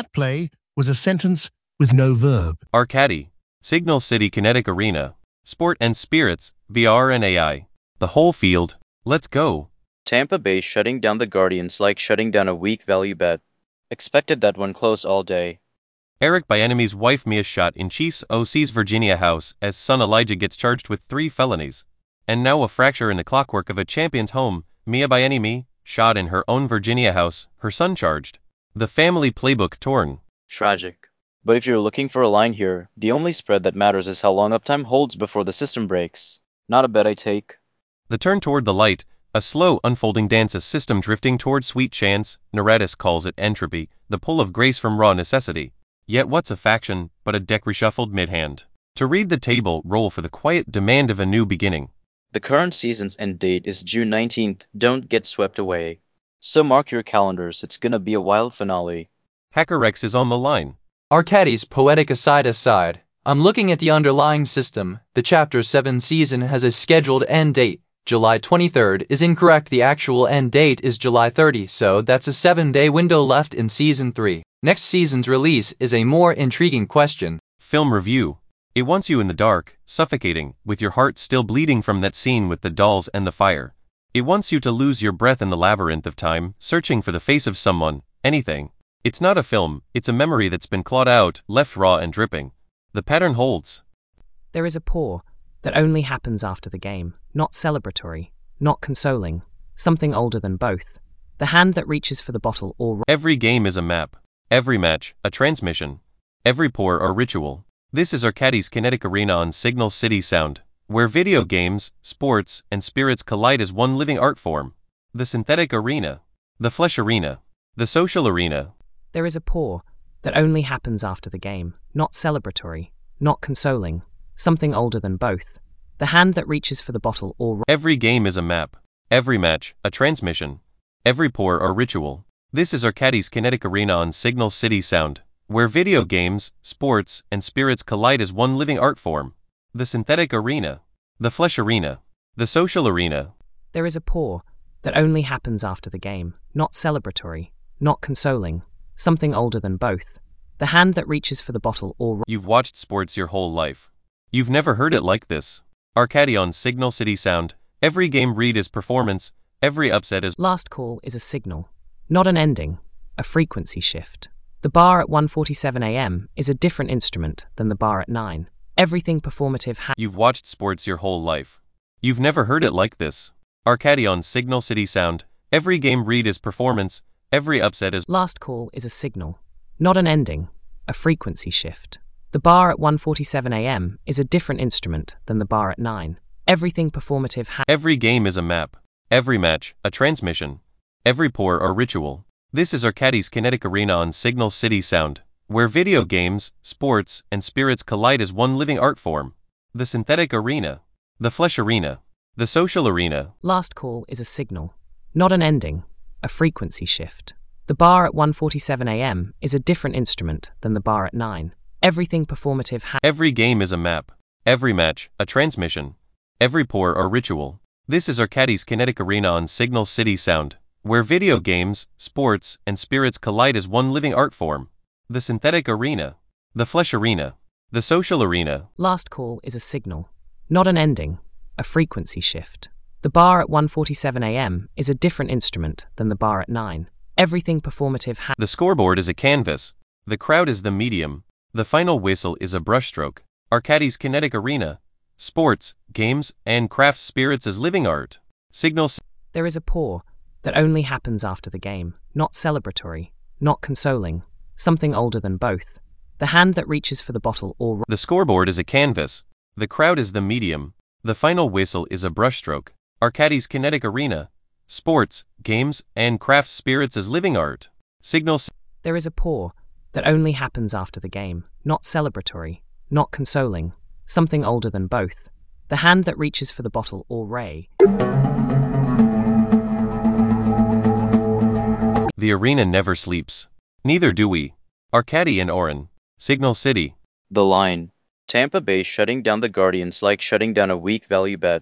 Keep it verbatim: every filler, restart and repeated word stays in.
That play was a sentence with no verb. Arcady, Signal City Kinetic Arena, Sport and Spirits, V R and A I. The whole field. Let's go. Tampa Bay shutting down the Guardians like shutting down a weak value bet. Expected that one close all day. Eric Bieniemy's wife Mia shot in Chiefs O C's Virginia house as son Elijah gets charged with three felonies. And now a fracture in the clockwork of a champion's home. Mia Bieniemy shot in her own Virginia house, her son charged. The family playbook torn. Tragic. But if you're looking for a line here, the only spread that matters is how long uptime holds before the system breaks. Not a bet I take. The turn toward the light, a slow unfolding dance, a system drifting toward sweet chance. Naradis calls it entropy, the pull of grace from raw necessity. Yet what's a faction but a deck reshuffled mid-hand? To read the table, roll for the quiet demand of a new beginning. The current season's end date is June nineteenth. Don't get swept away. So mark your calendars, it's gonna be a wild finale. HackerX is on the line. Arcadis poetic aside aside. I'm looking at the underlying system. The Chapter seven season has a scheduled end date. July twenty-third is incorrect. The actual end date is July thirtieth, so that's a seven-day window left in Season three. Next season's release is a more intriguing question. Film review. It wants you in the dark, suffocating, with your heart still bleeding from that scene with the dolls and the fire. It wants you to lose your breath in the labyrinth of time, searching for the face of someone, anything. It's not a film, it's a memory that's been clawed out, left raw and dripping. The pattern holds. There is a pour that only happens after the game, not celebratory, not consoling, something older than both. The hand that reaches for the bottle or... Every game is a map. Every match, a transmission. Every pour or ritual. This is Arcadis Kinetic Arena on Signal City Sound, where video games, sports, and spirits collide as one living art form. The synthetic arena. The flesh arena. The social arena. There is a pour that only happens after the game, not celebratory, not consoling, something older than both. The hand that reaches for the bottle or... Every game is a map. Every match, a transmission. Every pour or ritual. This is Arcadis Kinetic Arena on Signal City Sound, where video games, sports, and spirits collide as one living art form. The synthetic arena. The flesh arena. The social arena. There is a pour that only happens after the game, not celebratory, not consoling, something older than both. The hand that reaches for the bottle or... You've watched sports your whole life. You've never heard it like this. Arcadi on Signal City Sound. Every game read is performance. Every upset is... Last call is a signal, not an ending, a frequency shift. The bar at one forty-seven a m is a different instrument than the bar at nine. Everything performative ha- You've watched sports your whole life. You've never heard it like this. Arcadi on Signal City Sound. Every game read is performance. Every upset is... Last call is a signal, not an ending, a frequency shift. The bar at one forty-seven a m is a different instrument than the bar at nine. Everything performative ha- Every game is a map. Every match, a transmission. Every pour or ritual. This is Arcadis Kinetic Arena on Signal City Sound, where video games, sports, and spirits collide as one living art form. The synthetic arena. The flesh arena. The social arena. Last call is a signal, not an ending, a frequency shift. The bar at one forty-seven a m is a different instrument than the bar at nine. Everything performative ha- Every game is a map. Every match, a transmission. Every pour or ritual. This is Arcadis Kinetic Arena on Signal City Sound, where video games, sports, and spirits collide as one living art form. The synthetic arena. The flesh arena. The social arena. Last call is a signal, not an ending, a frequency shift. The bar at one forty-seven a m is a different instrument than the bar at nine. Everything performative ha- The scoreboard is a canvas. The crowd is the medium. The final whistle is a brushstroke. Arcadis Kinetic Arena. Sports, games, and craft spirits as living art. Signal. There is a pour that only happens after the game, not celebratory, not consoling, something older than both. The hand that reaches for the bottle or... The scoreboard is a canvas. The crowd is the medium. The final whistle is a brushstroke. Arcadis Kinetic Arena. Sports, games, and craft spirits as living art. Signal. There is a pour that only happens after the game, not celebratory, not consoling, something older than both. The hand that reaches for the bottle or ray. The arena never sleeps. Neither do we. Arcadi and Oren. Signal City. The line. Tampa Bay shutting down the Guardians like shutting down a weak value bet.